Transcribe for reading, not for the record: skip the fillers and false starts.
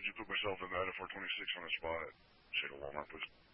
put myself in that at 426 on the spot. Say to Walmart, please.